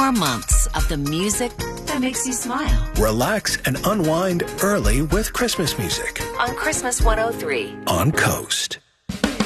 more months of the music that makes you smile. Relax and unwind early with Christmas music On Christmas 103. on Coast.